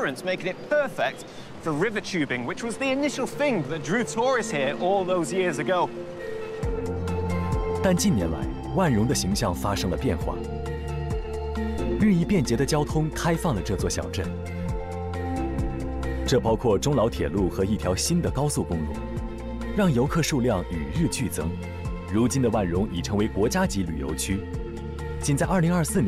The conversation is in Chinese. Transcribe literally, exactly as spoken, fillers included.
currents, making it perfect for river tubing, which was the initial thing that drew tourists here all those years ago. 但近年来，万荣的形象发生了变化，日益便捷的交通开放了这座小镇。这包括中老铁路和一条新的高速公路，让游客数量与日俱增。如今的万荣已成为国家级旅游区，仅在二零二四年。